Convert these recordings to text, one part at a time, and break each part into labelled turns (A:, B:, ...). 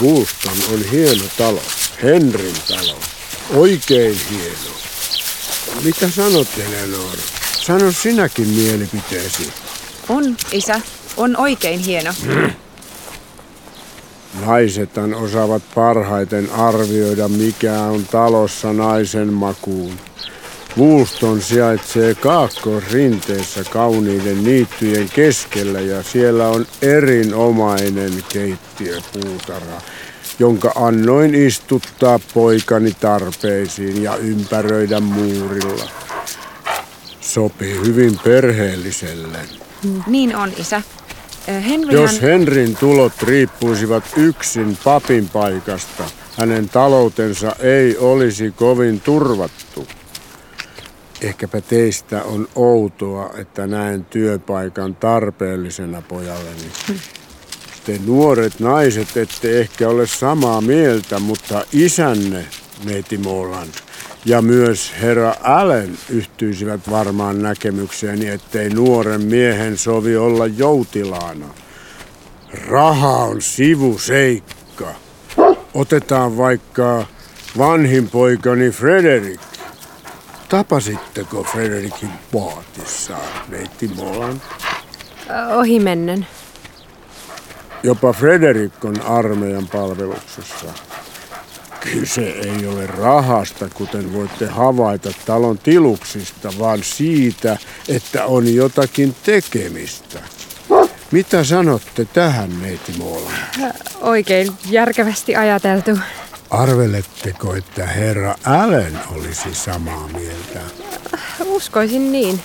A: Woolston on hieno talo. Henryn talo. Oikein hieno. Mitä sanot, Eleanor? Sano sinäkin mielipiteesi.
B: On, isä. On oikein hieno.
A: Naisethan osaavat parhaiten arvioida, mikä on talossa naisen makuun. Woolston sijaitsee kaakkoisrinteessä kauniiden niittyjen keskellä ja siellä on erinomainen keittiöpuutarha, jonka annoin istuttaa poikani tarpeisiin ja ympäröidä muurilla. Sopii hyvin perheelliselle.
B: Niin on, isä.
A: Jos Henryn tulot riippuisivat yksin papin paikasta, hänen taloutensa ei olisi kovin turvattu. Ehkäpä teistä on outoa, että näen työpaikan tarpeellisena pojalleni. Te nuoret naiset ette ehkä ole samaa mieltä, mutta isänne, neiti Moland, ja myös herra Allen yhtyisivät varmaan näkemykseeni, ettei nuoren miehen sovi olla joutilaana. Raha on sivuseikka. Otetaan vaikka vanhin poikani Frederick. Tapasitteko Frederickin paatissa, neiti Moland?
C: Ohimennen.
A: Jopa Frederick on armeijan palveluksessa. Kyse ei ole rahasta, kuten voitte havaita talon tiluksista, vaan siitä, että on jotakin tekemistä. Mitä sanotte tähän, neiti Moland?
C: Oikein järkevästi ajateltu.
A: Arveletteko, että herra Allen olisi samaa mieltä?
C: Uskoisin niin.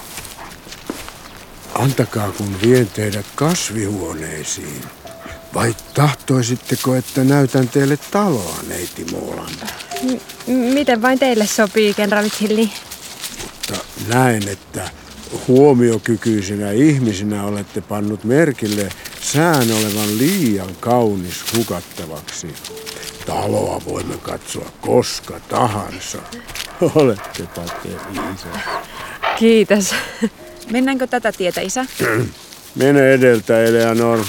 A: Antakaa, kun vien teidät kasvihuoneisiin. Vai tahtoisitteko, että näytän teille taloa, neiti Moland?
C: Miten vain teille sopii, kenraali Tilly?
A: Mutta näen, että huomiokykyisinä ihmisinä olette pannut merkille sään olevan liian kaunis hukattavaksi. Taloa voimme katsoa koska tahansa. Olettepa te isä.
C: Kiitos.
B: Mennäänkö tätä tietä, isä?
A: Mene edeltä, Eleanor.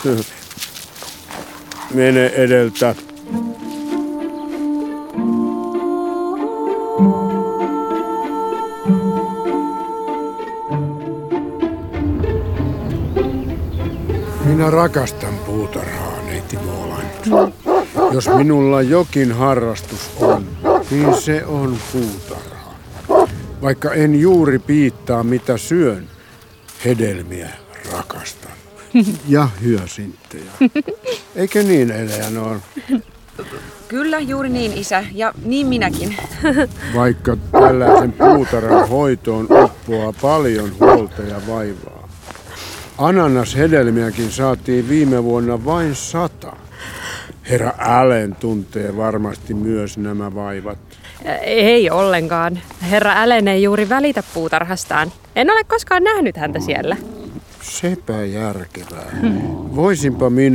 A: Mene edeltä. Minä rakastan puutarhaa, neiti Moland. Jos minulla jokin harrastus on, niin se on puutarha. Vaikka en juuri piittaa mitä syön, hedelmiä rakastan. Ja hyasinttejä. Eikö niin, Eleanor?
B: Kyllä, juuri niin, isä. Ja niin minäkin.
A: Vaikka tällaisen puutarhan hoitoon uppoaa paljon huolta ja vaivaa. Ananashedelmiäkin saatiin viime vuonna vain 100. Herra Allen tuntee varmasti myös nämä vaivat.
C: Ei ollenkaan. Herra Allen ei juuri välitä puutarhastaan. En ole koskaan nähnyt häntä siellä.
A: Sepä järkevää. Voisinpa minä